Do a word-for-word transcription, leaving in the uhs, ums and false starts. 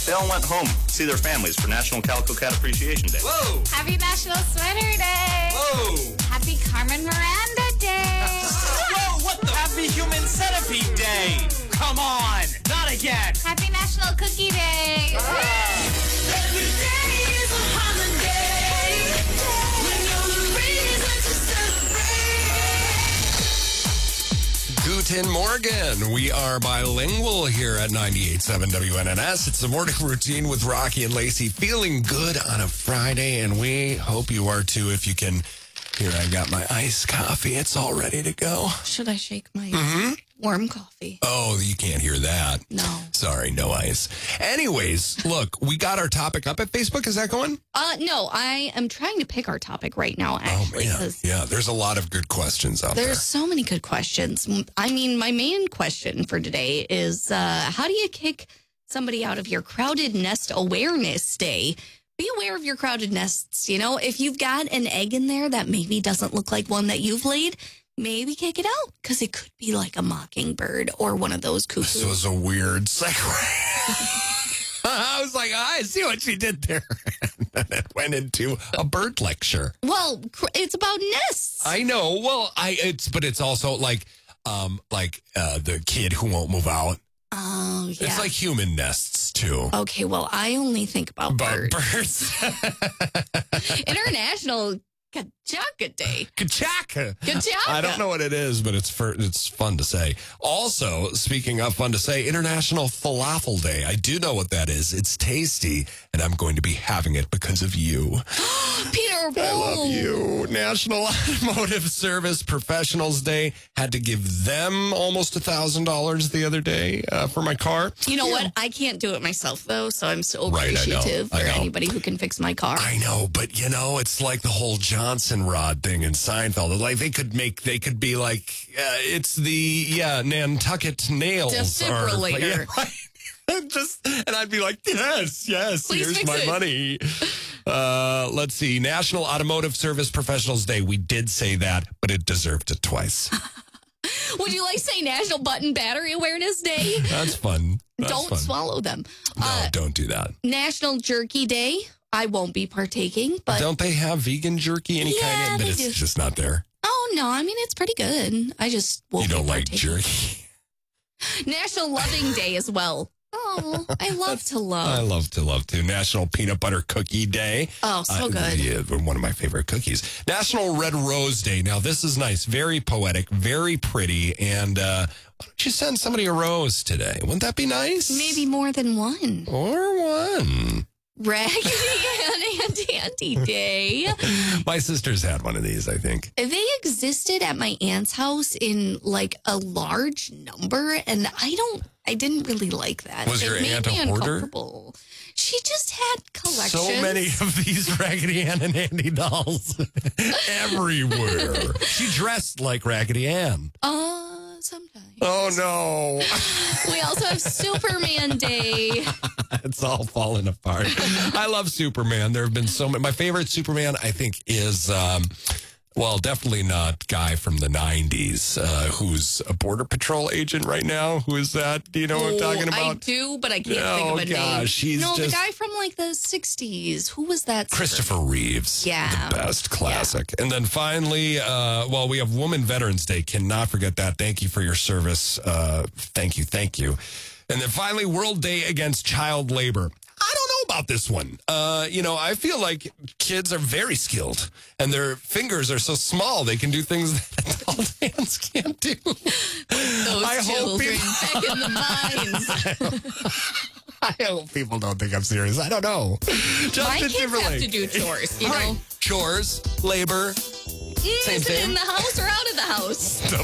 They all went home to see their families for National Calico Cat Appreciation Day. Whoa! Happy National Sweater Day. Whoa! Happy Carmen Miranda Day. Whoa, what the? Happy Human Centipede Day! Come on! Not again! Happy National Cookie Day. Every day is a holiday when you're the reason to celebrate. Guten Morgen. We are bilingual here at ninety-eight point seven W N N S. It's the morning routine with Rocky and Lacey. Feeling good on a Friday, and we hope you are too. If you can, here I got my iced coffee. It's all ready to go. Should I shake my Mm-hmm. warm coffee? Oh, you can't hear that. No. Sorry, no ice. Anyways, look, we got our topic up at Facebook. Is that going? Uh, no, I am trying to pick our topic right now, actually. Oh, man. 'cause Yeah, there's a lot of good questions out there. There's so many good questions. I mean, my main question for today is uh, how do you kick somebody out of your crowded nest awareness day? Be aware of your crowded nests. You know, if you've got an egg in there that maybe doesn't look like one that you've laid, maybe kick it out because it could be like a mockingbird or one of those cuckoos. This was a weird segue. I was like, I see what she did there. And then it went into a bird lecture. Well, cr- it's about nests. I know. Well, I it's but it's also like um like uh the kid who won't move out. Oh, yeah. It's like human nests too. Okay, well, I only think about But birds. birds. International Kachaka Day. Kachaka. Kachaka. I don't know what it is, but it's for, it's fun to say. Also, speaking of fun to say, International Falafel Day. I do know what that is. It's tasty, and I'm going to be having it because of you. Peter, I love you. National Automotive Service Professionals Day. Had to give them almost a thousand dollars the other day uh, for my car. You know what? I can't do it myself, though, so I'm so Right, I know. appreciative I for know. anybody who can fix my car. I know, but you know, it's like the whole Johnson rod thing in Seinfeld. Like they could make, they could be like, uh, it's the yeah Nantucket nails. Defibrillator. Or, yeah, right. Just and I'd be like, yes, yes. Please here's fix my it. money. Uh, let's see, National Automotive Service Professionals Day. We did say that, but it deserved it twice. Would you like to say National Button Battery Awareness Day? That's fun. That's Don't fun. swallow them. No, Uh, don't do that. National Jerky Day. I won't be partaking, but Don't they have vegan jerky? Any Yeah, kind of, but they it's do. just not there. oh no, I mean it's pretty good. I just won't You don't be like partaking. jerky. National Loving Day as well. Oh, I love to love. I love to love to. National Peanut Butter Cookie Day. Oh, so Uh, good. Yeah, one of my favorite cookies. National Red Rose Day. Now, this is nice. Very poetic, very pretty. And uh, why don't you send somebody a rose today? Wouldn't that be nice? Maybe more than one. Or one. Raggedy Ann and Auntie Day. My sister's had one of these, I think. They existed at my aunt's house in like a large number, and I don't, I didn't really like that. Was It your made aunt a me hoarder? uncomfortable. She just had collections. So many of these Raggedy Ann and Andy dolls everywhere. She dressed like Raggedy Ann. Uh, sometimes. Oh, no. We also have Superman Day. It's all falling apart. I love Superman. There have been so many. My favorite Superman, I think, is, um, well, definitely not Guy from the nineties, uh, who's a Border Patrol agent right now. Who is that? Do you know what I'm talking Oh, I about? do, but I can't Oh, think of a name. gosh, he's no, just- the guy from like the sixties. Who was that? Christopher Reeves. Yeah. The best classic. And then finally, uh, well, we have Women Veterans Day. Cannot forget that. Thank you for your service. Uh, thank you. Thank you. And then finally, World Day Against Child Labor. I don't know about this one. Uh, you know, I feel like kids are very skilled and their fingers are so small they can do things that adult hands can't do. Those I hope children people- back in the mines. I hope people don't think I'm serious. I don't know. Justin My kids have Timberlake. to do chores, you All right. know. Chores, labor. Mm, Same is it thing. in the house or out of the house?